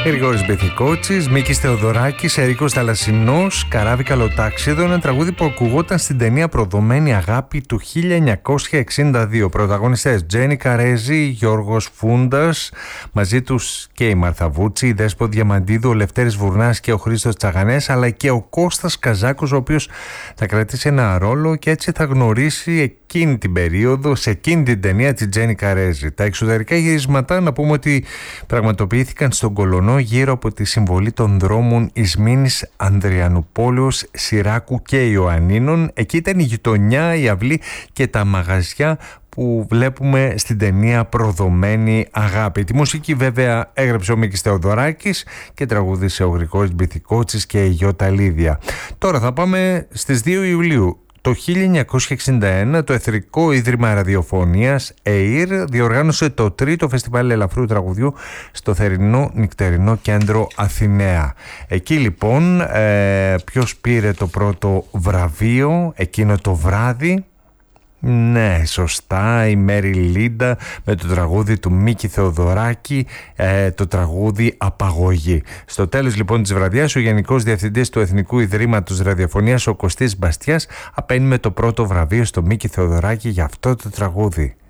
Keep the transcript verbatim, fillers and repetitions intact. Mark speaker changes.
Speaker 1: Γρηγόρης Μπιθικότσης, Μίκης Θεοδωράκης, Ερίκος Θαλασσινός, Καράβι Καλοτάξιδο, ένα τραγούδι που ακουγόταν στην ταινία Προδομένη Αγάπη του χίλια εννιακόσια εξήντα δύο. Πρωταγωνιστές Τζένι Καρέζη, Γιώργος Φούντας, μαζί τους και η Μάρθα Βούτσι, η Δέσπο Διαμαντίδου, ο Λευτέρης Βουρνάς και ο Χρήστος Τσαγανές, αλλά και ο Κώστας Καζάκος, ο οποίος θα κρατήσει ένα ρόλο και έτσι θα γνωρίσει εκείνη την περίοδο, σε εκείνη την ταινία, τη Τζένι Καρέζη. Τα εξωτερικά γυρίσματα, να πούμε ότι πραγματοποιήθηκαν στον Κολονό γύρω από τη συμβολή των δρόμων Ισμήνης, Ανδριανουπόλεως, Σιράκου και Ιωαννίνων. Εκεί ήταν η γειτονιά, η αυλή και τα μαγαζιά που βλέπουμε στην ταινία Προδομένη Αγάπη. Τη μουσική βέβαια έγραψε ο Μίκης Θεοδωράκης και τραγούδισε ο Γρηγόρης Μπιθικότσης και η Γιώτα Λίδια. Τώρα θα πάμε στις δύο Ιουλίου. Το χίλια εννιακόσια εξήντα ένα το Εθνικό Ίδρυμα Ραδιοφωνίας ΕΙΡ διοργάνωσε το τρίτο φεστιβάλ ελαφρού τραγουδιού στο θερινό νυχτερινό κέντρο Αθηναία. Εκεί λοιπόν ε, ποιος πήρε το πρώτο βραβείο εκείνο το βράδυ? Ναι, σωστά, η Μέρι Λίντα με το τραγούδι του Μίκη Θεοδωράκη, ε, το τραγούδι Απαγωγή. Στο τέλος λοιπόν της βραδιάς, ο Γενικός Διευθυντής του Εθνικού Ιδρύματος Ραδιοφωνίας, ο Κωστής Μπαστιάς, απένει με το πρώτο βραβείο στο Μίκη Θεοδωράκη για αυτό το τραγούδι.